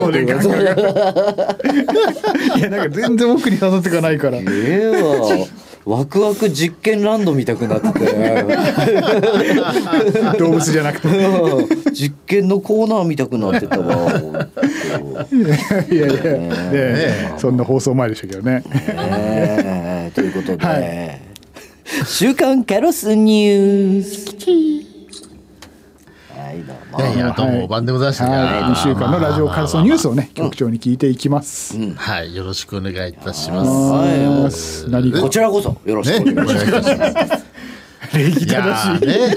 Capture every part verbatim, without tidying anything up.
俺がいやなんか全然奥に誘ってかないから。ええわワクワク実験ランド見たくなってて動物じゃなくて実験のコーナー見たくなってたわ。 いやいや、ねね、そんな放送前でしたけどね。 ねということで、はい、週刊カロスニュース。 はい、どうも。いやいや、どうも、番でございましたが、にしゅうかんのラジオカロスニュースをね、局長に聞いていきます。 うん、はい、よろしくお願いいたします。 はい、何こちらこそよろしくお願いいたします。 礼儀正しいね。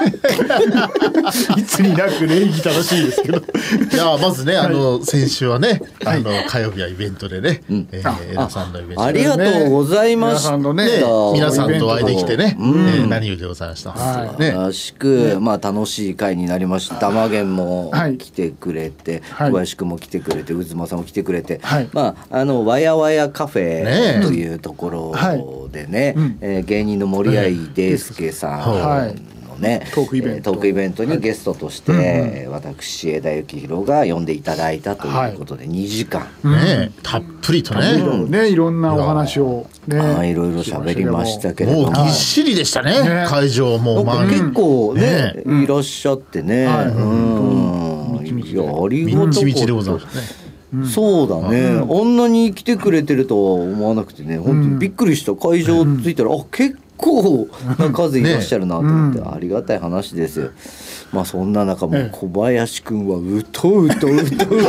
いつになく礼儀正しいですけど。 いやまずね、あの先週はね、あの火曜日はイベントでね、ええなさんのイベントありがとうございました。 皆さんとお会いできてね、何よりでございました。 楽しくまあ楽しい会になりました。玉源も来てくれて、小林くんも来てくれて、渦間さんも来てくれて、まああのわやわやカフェというところでね、芸人の森合デイスケさん。ね、 トークイベント、 トークイベントにゲストとして、はい、私枝幸宏が呼んでいただいたということで、はい、にじかん、 ね、たっぷりとね、 ねいろんなお話を、ね、 あいろいろ喋りましたけれども、もうぎっしりでしたね、ね会場も、 まあ、結構ね、ねいらっしゃってね、はい、うん、いやありがとう。 みちみちでございますね。 うん、そうだね、うん、あんなに来てくれてるとは思わなくてね、本当にびっくりした。会場着いたら、うん、あ結構結構な数いらっしゃるなと思って、ね、ありがたい話ですよ。まあそんな中も小林くんはうとうとうとうと気づいてま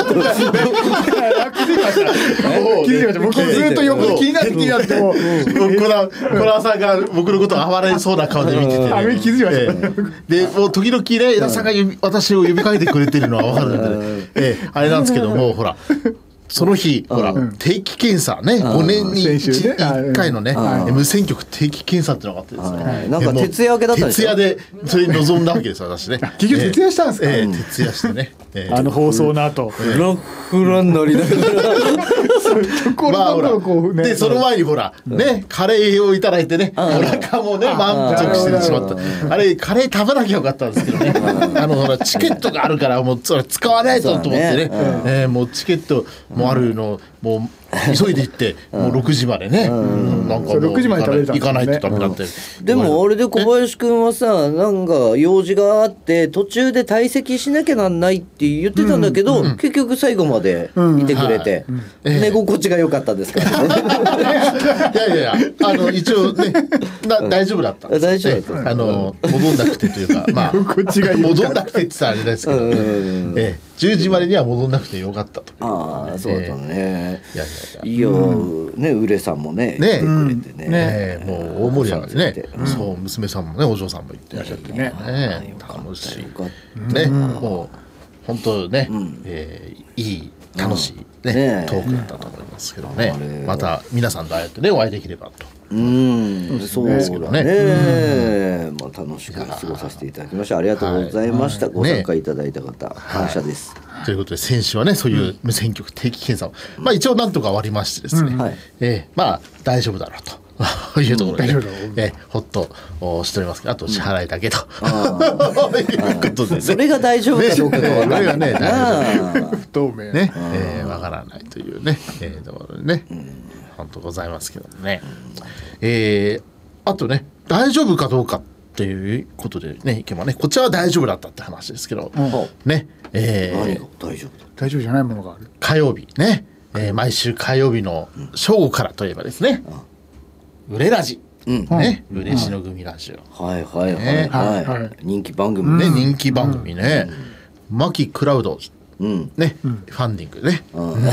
した。僕ずっと横で気になって気になってもうこらこらさんが僕のことを哀れそうな顔で見てて、ね、 あ気づいてました。 でもう時々ね枝さんが私を呼びかけてくれてるのは分かるので、ええ、あれなんですけどもほら。その日、ほら、定期検査ね、ごねんにいっかいのね、無線局定期検査ってのがあってですね。 なんか徹夜明けだったんですよ。徹夜で、それに臨んだわけです私ね。 結局徹夜したんですか。 徹夜してね。 あの放送の後。 フラフラになりながら。 まあほら、で、その前にほら、ね、カレーをいただいてね、お腹もね、満足してしまった。あれ、カレー食べなきゃよかったんですけどね。あの、ほら、チケットがあるから、もう、それ使わないとと思ってね。もうチケット、もあるのもう急いで行ってもうろくじまでね、なんかろくじまで食べれたんですね。 行かないとダメだって。 でもあれで小林くんはさ、なんか用事があって途中で退席しなきゃなんないって言ってたんだけど、結局最後までいてくれて寝心地が良かったですからね。 いやいやいや、あの一応ね大丈夫だった。 大丈夫だった。 あの戻んなくてというか、まあ戻んなくてって言ったらあれですけど、ええじゅうじまでには戻んなくてよかったと。 ああそうだね。いやいやね、うれさんもね来てくれてね、 もう大盛り上がりね。そう娘さんもねお嬢さんも行ってらっしゃってね、楽しいね、もう本当ねいい楽しいねトークだったと思いますけどね。また皆さんとああやってねお会いできればと。 うんそうですけどね、まあ楽しく過ごさせていただきました。ありがとうございました。ご参加いただいた方感謝です。 ということで先週はねそういう無線局定期検査をまあ一応なんとか終わりましてですね、えまあ大丈夫だろうというところで、えほっとしておりますけど、あと支払いだけということで、 それが大丈夫かどうかが分からないな、 不透明ね、分からないというねところでね本当ございますけどね。えあとね大丈夫かどうかっていうことでねいけばねこちらは大丈夫だったって話ですけどね。 え何が大丈夫だ。 大丈夫じゃないものがある。 火曜日ね、えー、毎週火曜日の正午からといえばですね、売れラジ、うんね、売れしの組ラジオ、 はいはいはいはい、人気番組ね、人気番組ね、マキクラウドね、ファンディングね、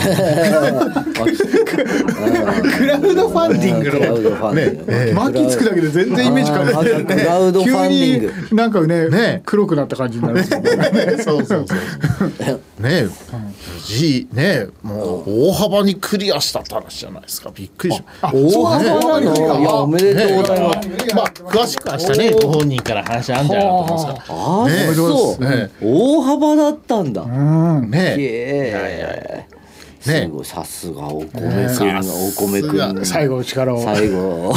クラウドファンディングのね、マキつくだけで全然イメージ変わるね。 クラウドファンディング急になんかね黒くなった感じになる。 そうそうそうね、無事ねもう大幅にクリアしたって話じゃないですか。びっくりしました。 大幅なの。いやおめでとうございます。 まあ詳しくは明日ねご本人から話あるんじゃないかと思いますから。 ああそう大幅だったんだ。 ねえすごいさすがお米くんがお米くん最後の力を最後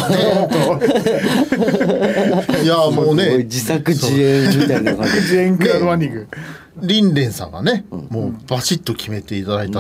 いやもうね自作自演みたいな感じ。 自演クラウドファンディングリンレンさんがね、もうバシッと決めていただいた